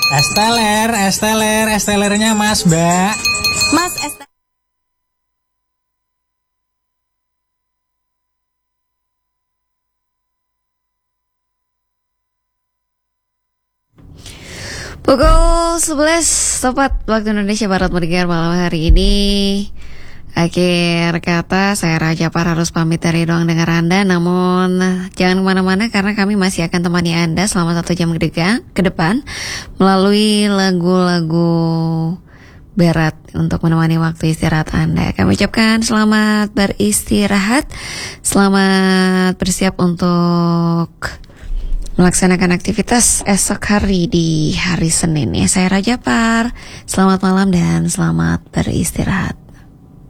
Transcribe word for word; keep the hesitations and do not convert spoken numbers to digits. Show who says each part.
Speaker 1: Esteler, esteler, estelernya Mas, Mbak.
Speaker 2: Mas Esteler.
Speaker 3: Pukul sebelas tepat waktu Indonesia Barat mendengar malam hari ini. Akhir kata saya Raja Par harus pamit dari ruang dengar Anda. Namun jangan kemana-mana karena kami masih akan temani Anda selama satu jam ke depan melalui lagu-lagu berat untuk menemani waktu istirahat Anda. Kami ucapkan selamat beristirahat, selamat bersiap untuk melaksanakan aktivitas esok hari di hari Senin ya. Saya Raja Par, selamat malam dan selamat beristirahat.